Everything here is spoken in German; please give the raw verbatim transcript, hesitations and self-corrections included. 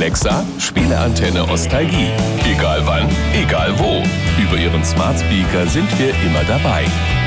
Alexa, spiele Antenne Ostalgie. Egal wann, egal wo. Über Ihren Smart Speaker sind wir immer dabei.